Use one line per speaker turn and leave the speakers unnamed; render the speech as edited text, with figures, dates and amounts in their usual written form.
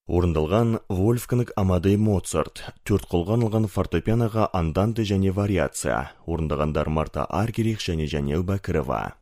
Орындалған Вольфганг Амадей Моцарт, 4 қолға арналған фортепианоға анданте және вариация. Орындағандар Марта Аргерих және Жанел Бәкірова.